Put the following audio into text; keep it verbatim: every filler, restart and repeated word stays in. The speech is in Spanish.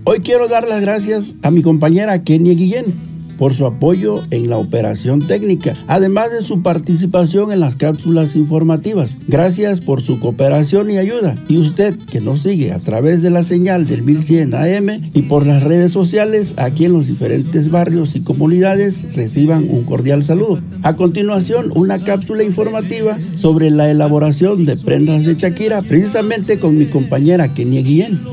Hoy quiero dar las gracias a mi compañera Kenia Guillén por su apoyo en la operación técnica, además de su participación en las cápsulas informativas. Gracias por su cooperación y ayuda. Y usted que nos sigue a través de la señal del mil cien A M y por las redes sociales aquí en los diferentes barrios y comunidades, reciban un cordial saludo. A continuación, una cápsula informativa sobre la elaboración de prendas de Shakira, precisamente con mi compañera Kenia Guillén.